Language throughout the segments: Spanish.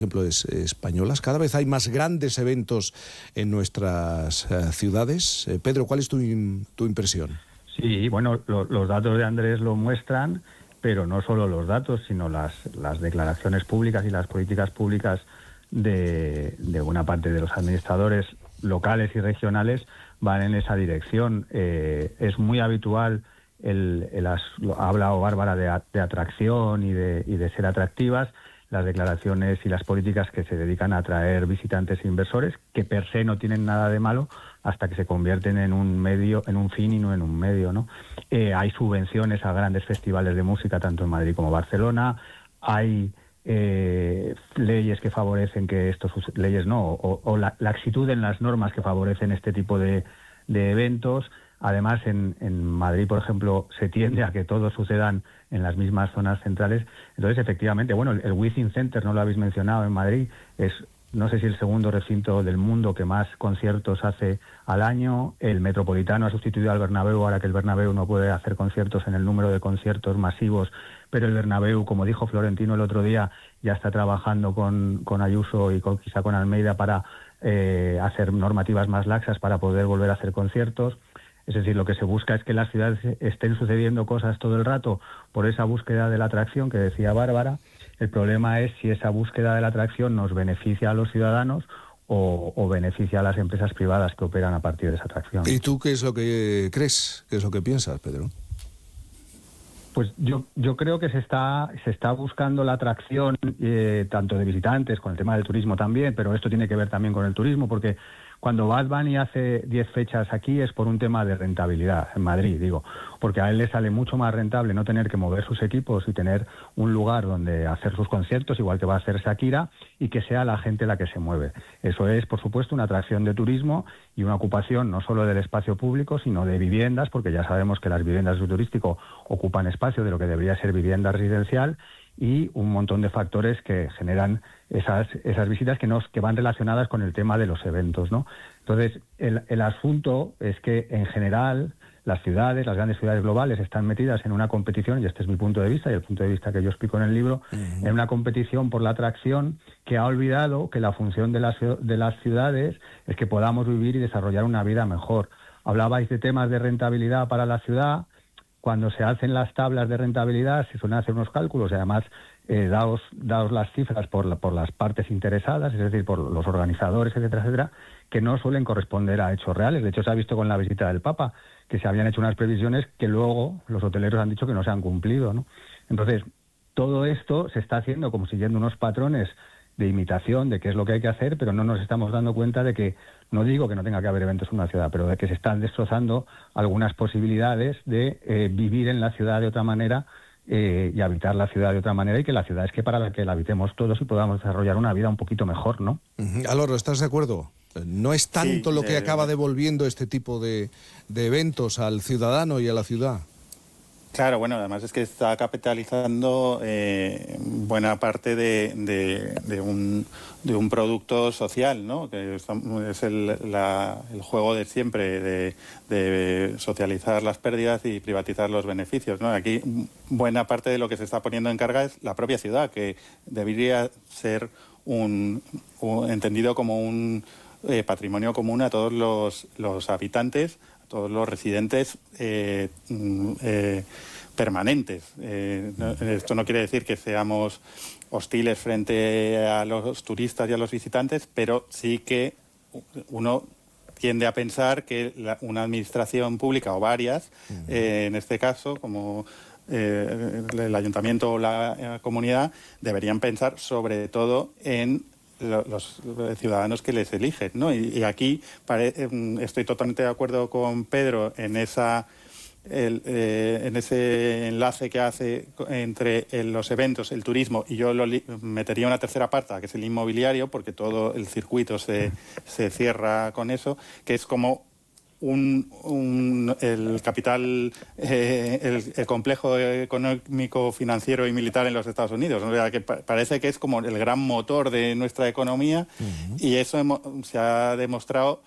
ejemplo, españolas. Cada vez hay más grandes eventos en nuestras ciudades. Pedro, ¿cuál es tu impresión? Sí, bueno, los datos de Andrés lo muestran, pero no solo los datos, sino las declaraciones públicas y las políticas públicas de buena parte de los administradores locales y regionales van en esa dirección. Es muy habitual, ha hablado Bárbara de atracción y de ser atractivas, las declaraciones y las políticas que se dedican a atraer visitantes e inversores, que per se no tienen nada de malo hasta que se convierten en un medio, en un fin y no en un medio, ¿no? Hay subvenciones a grandes festivales de música, tanto en Madrid como Barcelona. Hay leyes que favorecen que esto leyes no, o laxitud en las normas que favorecen este tipo de eventos. Además, en Madrid, por ejemplo, se tiende a que todos sucedan en las mismas zonas centrales. Entonces, efectivamente, bueno, el Within Center, no lo habéis mencionado, en Madrid, es, no sé si el segundo recinto del mundo que más conciertos hace al año. El Metropolitano ha sustituido al Bernabéu, ahora que el Bernabéu no puede hacer conciertos en el número de conciertos masivos, pero el Bernabéu, como dijo Florentino el otro día, ya está trabajando con Ayuso y quizá con Almeida para hacer normativas más laxas para poder volver a hacer conciertos. Es decir, lo que se busca es que en las ciudades estén sucediendo cosas todo el rato por esa búsqueda de la atracción que decía Bárbara. El problema es si esa búsqueda de la atracción nos beneficia a los ciudadanos o beneficia a las empresas privadas que operan a partir de esa atracción. ¿Y tú qué es lo que crees? ¿Qué es lo que piensas, Pedro? Pues yo creo que se está buscando la atracción tanto de visitantes, con el tema del turismo también, pero esto tiene que ver también con el turismo, porque cuando Bad Bunny hace 10 fechas aquí es por un tema de rentabilidad, en Madrid, digo, porque a él le sale mucho más rentable no tener que mover sus equipos y tener un lugar donde hacer sus conciertos, igual que va a hacer Shakira, y que sea la gente la que se mueve. Eso es, por supuesto, una atracción de turismo y una ocupación no solo del espacio público, sino de viviendas, porque ya sabemos que las viviendas de uso turístico ocupan espacio de lo que debería ser vivienda residencial, y un montón de factores que generan esas visitas que van relacionadas con el tema de los eventos, ¿no? Entonces, el asunto es que, en general, las grandes ciudades globales están metidas en una competición, y este es mi punto de vista y el punto de vista que yo explico en el libro, en una competición por la atracción que ha olvidado que la función de las ciudades es que podamos vivir y desarrollar una vida mejor. Hablabais de temas de rentabilidad para la ciudad. Cuando se hacen las tablas de rentabilidad se suelen hacer unos cálculos y además daos las cifras por las partes interesadas, es decir, por los organizadores, etcétera, etcétera, que no suelen corresponder a hechos reales. De hecho, se ha visto con la visita del Papa que se habían hecho unas previsiones que luego los hoteleros han dicho que no se han cumplido, ¿no? Entonces, todo esto se está haciendo como siguiendo unos patrones de imitación de qué es lo que hay que hacer, pero no nos estamos dando cuenta de que, no digo que no tenga que haber eventos en una ciudad, pero de que se están destrozando algunas posibilidades de vivir en la ciudad de otra manera y habitar la ciudad de otra manera, y que la ciudad es que para la que la habitemos todos y podamos desarrollar una vida un poquito mejor, ¿no? Alorro, ¿estás de acuerdo? No es tanto lo que acaba devolviendo este tipo de eventos al ciudadano y a la ciudad. Claro, bueno, además es que está capitalizando buena parte de un producto social, ¿no? Que es el juego de siempre, de socializar las pérdidas y privatizar los beneficios, ¿no? Aquí buena parte de lo que se está poniendo en carga es la propia ciudad, que debería ser entendido como un patrimonio común a todos los habitantes, todos los residentes permanentes. Esto no quiere decir que seamos hostiles frente a los turistas y a los visitantes, pero sí que uno tiende a pensar que una administración pública o varias, en este caso, como el ayuntamiento o la comunidad, deberían pensar sobre todo en los ciudadanos que les eligen, ¿no? Y aquí estoy totalmente de acuerdo con Pedro en ese enlace que hace entre los eventos, el turismo, y yo metería una tercera pata, que es el inmobiliario, porque todo el circuito se cierra con eso, que es como el capital, el complejo económico, financiero y militar en los Estados Unidos. O sea, que parece que es como el gran motor de nuestra economía, y eso se ha demostrado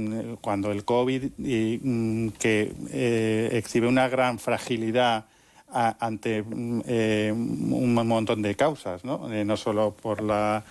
cuando el COVID, que exhibe una gran fragilidad ante un montón de causas, ¿no? No solo por la